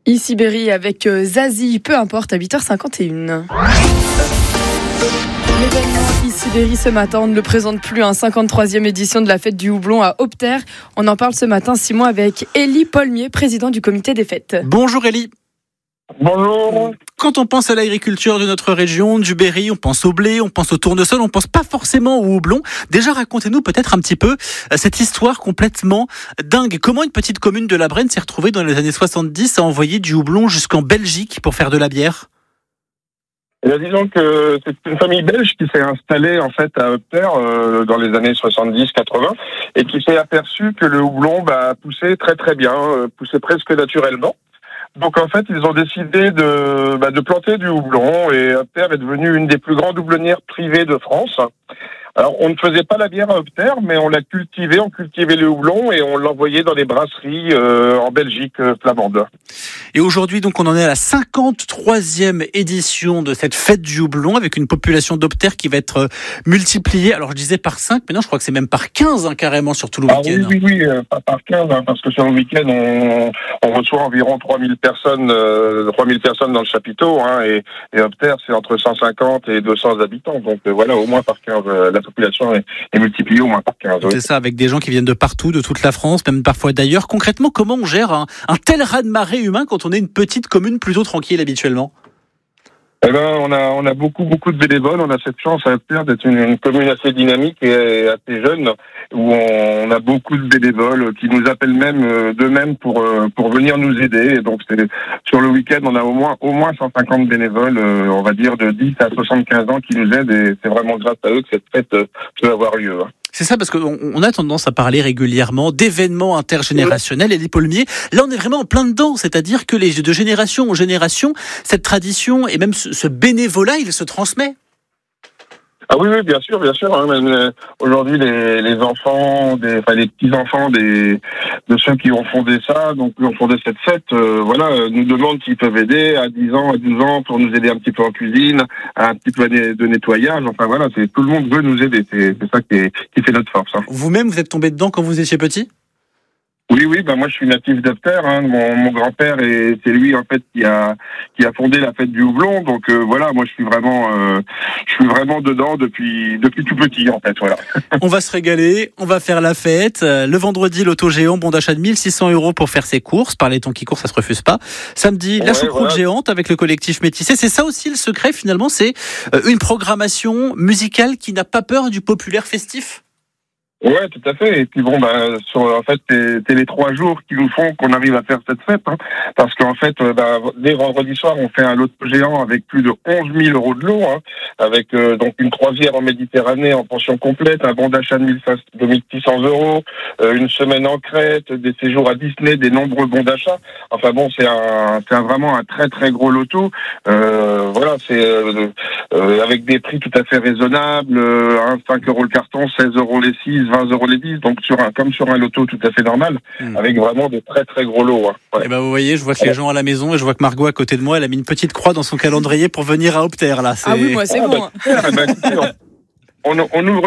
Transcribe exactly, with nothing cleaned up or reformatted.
Ici Berry avec Zazie, peu importe, à huit heures cinquante et une. L'événement Ici Berry ce matin, on ne le présente plus, un cinquante-troisième édition de la fête du houblon à Opter. On en parle ce matin, Simon, avec Élie Paulmier, président du comité des fêtes. Bonjour Élie. Bonjour. Quand on pense à l'agriculture de notre région, du Berry, on pense au blé, on pense au tournesol, on pense pas forcément au houblon. Déjà, racontez-nous peut-être un petit peu cette histoire complètement dingue. Comment une petite commune de la Brenne s'est retrouvée dans les années soixante-dix à envoyer du houblon jusqu'en Belgique pour faire de la bière ? Eh bien, disons que c'est une famille belge qui s'est installée en fait à Opter euh, dans les années soixante-dix quatre-vingts et qui s'est aperçu que le houblon bah, poussait très très bien, euh, poussait presque naturellement. Donc en fait, ils ont décidé de, bah, de planter du houblon et Opter est devenue une des plus grandes houblonnières privées de France. Alors, on ne faisait pas la bière à Opter, mais on l'a cultivé, on cultivait le houblon et on l'envoyait dans les brasseries euh, en Belgique euh, flamande. Et aujourd'hui, donc, on en est à la cinquante-troisième édition de cette fête du houblon avec une population d'Opter qui va être multipliée. Alors, je disais par cinq, mais non, je crois que c'est même par quinze, hein, carrément, sur tout le ah, week-end. Oui, oui, oui, euh, pas par quinze, hein, parce que sur le week-end, on, on reçoit environ trois mille personnes, euh, trois mille personnes dans le chapiteau, hein, et, et Opter, c'est entre cent cinquante et deux cents habitants. Donc, euh, voilà, au moins par quinze, euh, la population est, est multipliée au moins par quinze. Oui. C'est ça, avec des gens qui viennent de partout, de toute la France, même parfois d'ailleurs. Concrètement, comment on gère un, un tel raz-de-marée humain quand on est une petite commune plutôt tranquille habituellement ? Eh ben, on a, on a beaucoup, beaucoup de bénévoles. On a cette chance à Opter d'être une, une commune assez dynamique et assez jeune, où on a beaucoup de bénévoles qui nous appellent même d'eux-mêmes pour pour venir nous aider. Et donc, c'est, sur le week-end, on a au moins au moins cent cinquante bénévoles, on va dire de dix à soixante-quinze ans, qui nous aident. Et c'est vraiment grâce à eux que cette fête peut avoir lieu. C'est ça, parce qu'on on a tendance à parler régulièrement d'événements intergénérationnels. Élie Paulmier, là on est vraiment en plein dedans, c'est-à-dire que les, de génération en génération, cette tradition et même ce, ce bénévolat, il se transmet. Ah oui, oui, bien sûr, bien sûr. Hein, même, euh, aujourd'hui, les, les enfants, des, enfin les petits enfants des de ceux qui ont fondé ça, donc qui ont fondé cette fête, euh, voilà, euh, nous demandent s'ils peuvent aider à dix ans, à douze ans, pour nous aider un petit peu en cuisine, un petit peu de nettoyage. Enfin voilà, c'est tout le monde veut nous aider. C'est, c'est ça qui, est, qui fait notre force. Hein. Vous-même, vous êtes tombé dedans quand vous étiez petit ? Oui, oui, bah moi je suis natif d'Opter. Hein. Mon, mon grand-père et c'est lui en fait qui a qui a fondé la fête du houblon. Donc euh, voilà, moi je suis vraiment euh, je suis vraiment dedans depuis depuis tout petit en fait. Voilà. On va se régaler, on va faire la fête. Le vendredi, l'auto géant, bon d'achat de mille six cents euros pour faire ses courses. Par les temps qui courent, ça se refuse pas. Samedi, ouais, la choucroute voilà. géante avec le collectif Métissé. C'est ça aussi le secret finalement, c'est une programmation musicale qui n'a pas peur du populaire festif. Ouais, tout à fait. Et puis bon, bah, sur, en fait, c'est, c'est les trois jours qui nous font qu'on arrive à faire cette fête, hein. Parce qu'en fait, bah, dès vendredi soir, on fait un loto géant avec plus de onze mille euros de lot, hein, avec euh, donc une croisière en Méditerranée en pension complète, un bon d'achat de mille six cents euros, euh, une semaine en Crète, des séjours à Disney, des nombreux bons d'achat. Enfin bon, c'est un, c'est un, vraiment un très très gros loto. Euh, voilà, c'est euh, euh, avec des prix tout à fait raisonnables, euh, hein, cinq euros le carton, seize euros les six, vingt euros les dix, donc sur un, comme sur un loto tout à fait normal, mmh. avec vraiment de très très gros lots. Hein. Ouais. Et ben vous voyez, je vois que les gens à la maison, et je vois que Margot à côté de moi, elle a mis une petite croix dans son calendrier pour venir à Opter là. C'est... Ah oui, moi c'est ah, bon. Bah, on, on ouvre